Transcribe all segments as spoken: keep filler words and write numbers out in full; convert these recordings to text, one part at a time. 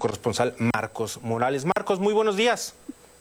corresponsal Marcos Morales. Marcos, muy buenos días.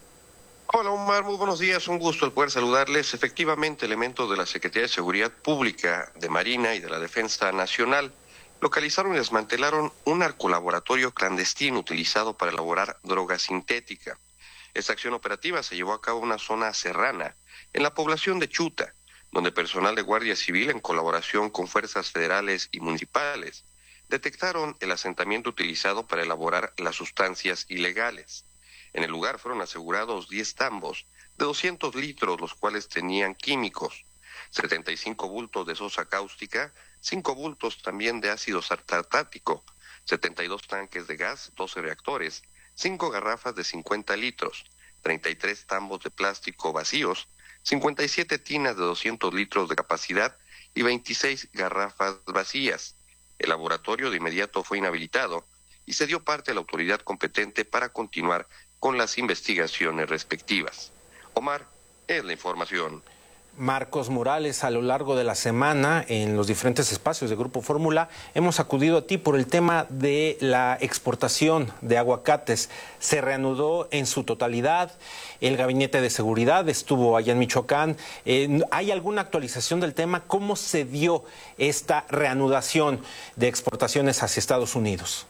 Hola Omar, muy buenos días, un gusto el poder saludarles. Efectivamente, elementos de la Secretaría de Seguridad Pública, de Marina y de la Defensa Nacional localizaron y desmantelaron un narcolaboratorio clandestino utilizado para elaborar droga sintética. Esta acción operativa se llevó a cabo en una zona serrana, en la población de Chuta, donde personal de Guardia Civil, en colaboración con fuerzas federales y municipales, detectaron el asentamiento utilizado para elaborar las sustancias ilegales. En el lugar fueron asegurados diez tambos de doscientos litros, los cuales tenían químicos, setenta y cinco bultos de sosa cáustica, cinco bultos también de ácido tartático, setenta y dos tanques de gas, doce reactores, cinco garrafas de cincuenta litros, treinta y tres tambos de plástico vacíos, cincuenta y siete tinas de doscientos litros de capacidad y veintiséis garrafas vacías. El laboratorio de inmediato fue inhabilitado y se dio parte a la autoridad competente para continuar con las investigaciones respectivas. Omar, es la información. Marcos Morales, a lo largo de la semana, en los diferentes espacios de Grupo Fórmula, hemos acudido a ti por el tema de la exportación de aguacates. Se reanudó en su totalidad, el Gabinete de Seguridad estuvo allá en Michoacán. Eh, ¿Hay alguna actualización del tema? ¿Cómo se dio esta reanudación de exportaciones hacia Estados Unidos?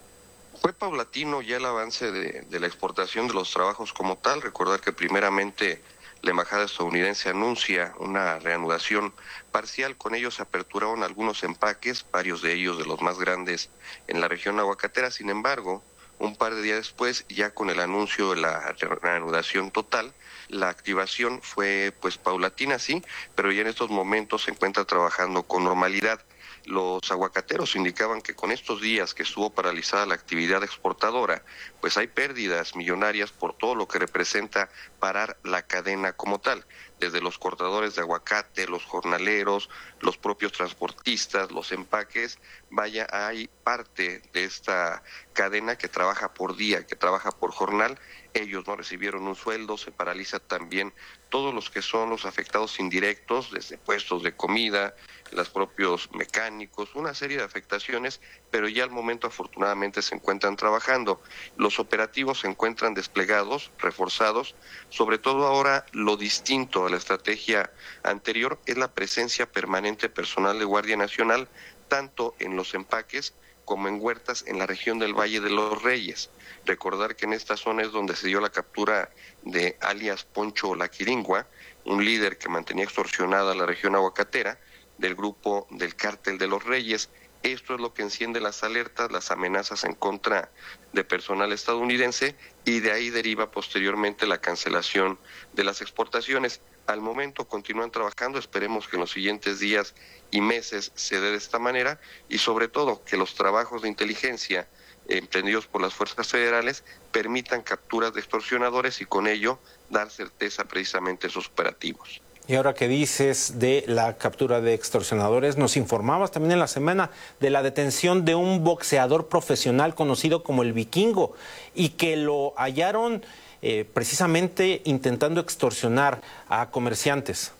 Fue paulatino ya el avance de, de la exportación de los trabajos como tal. Recordar que primeramente la embajada estadounidense anuncia una reanudación parcial. Con ellos se aperturaron algunos empaques, varios de ellos de los más grandes en la región aguacatera. Sin embargo, un par de días después, ya con el anuncio de la reanudación total, la activación fue pues paulatina, sí, pero ya en estos momentos se encuentra trabajando con normalidad. Los aguacateros indicaban que con estos días que estuvo paralizada la actividad exportadora, pues hay pérdidas millonarias por todo lo que representa parar la cadena como tal, desde los cortadores de aguacate, los jornaleros, los propios transportistas, los empaques. Vaya, hay parte de esta cadena que trabaja por día, que trabaja por jornal. Ellos no recibieron un sueldo, se paraliza también todos los que son los afectados indirectos, desde puestos de comida, los propios mecánicos, una serie de afectaciones, pero ya al momento afortunadamente se encuentran trabajando. Los operativos se encuentran desplegados, reforzados, sobre todo ahora lo distinto a la estrategia anterior es la presencia permanente personal de Guardia Nacional, tanto en los empaques como en huertas en la región del Valle de los Reyes. Recordar que en esta zona es donde se dio la captura de alias Poncho La Quiringua, un líder que mantenía extorsionada la región aguacatera, del grupo del Cártel de los Reyes. Esto es lo que enciende las alertas, las amenazas en contra de personal estadounidense, y de ahí deriva posteriormente la cancelación de las exportaciones. Al momento continúan trabajando, esperemos que en los siguientes días y meses se dé de esta manera, y sobre todo que los trabajos de inteligencia emprendidos por las fuerzas federales permitan capturas de extorsionadores y con ello dar certeza precisamente a esos operativos. Y ahora que dices de la captura de extorsionadores, nos informabas también en la semana de la detención de un boxeador profesional conocido como el Vikingo y que lo hallaron eh, precisamente intentando extorsionar a comerciantes.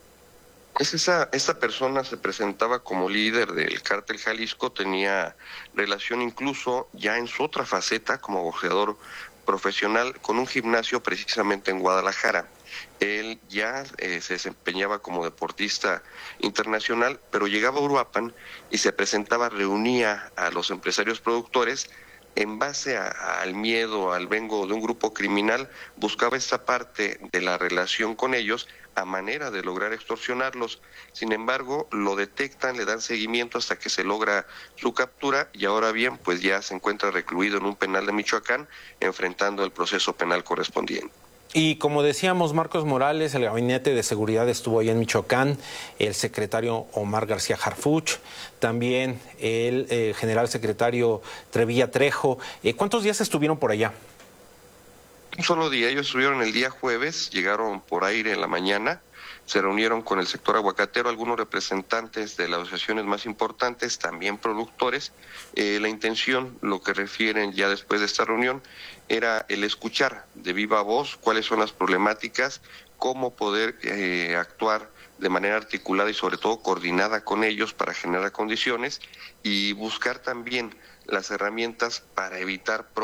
Es esa, esta persona se presentaba como líder del Cártel Jalisco, tenía relación incluso ya en su otra faceta como boxeador profesional con un gimnasio precisamente en Guadalajara. Él ya eh, se desempeñaba como deportista internacional, pero llegaba a Uruapan y se presentaba, reunía a los empresarios productores en base a, a, al miedo, al vengo de un grupo criminal, buscaba esta parte de la relación con ellos a manera de lograr extorsionarlos. Sin embargo, lo detectan, le dan seguimiento hasta que se logra su captura y ahora bien, pues ya se encuentra recluido en un penal de Michoacán, enfrentando el proceso penal correspondiente. Y como decíamos, Marcos Morales, el Gabinete de Seguridad estuvo allá en Michoacán, el secretario Omar García Harfuch, también el eh, general secretario Trevilla Trejo. Eh, ¿Cuántos días estuvieron por allá? Un solo día, ellos estuvieron el día jueves, llegaron por aire en la mañana, se reunieron con el sector aguacatero, algunos representantes de las asociaciones más importantes, también productores. Eh, la intención, lo que refieren ya después de esta reunión, era el escuchar de viva voz cuáles son las problemáticas, cómo poder eh, actuar de manera articulada y sobre todo coordinada con ellos para generar condiciones y buscar también las herramientas para evitar